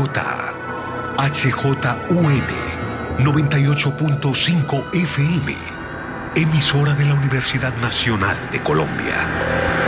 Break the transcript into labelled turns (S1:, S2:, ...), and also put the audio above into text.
S1: Bogotá. HJUM 98.5 FM. Emisora de la Universidad Nacional de Colombia.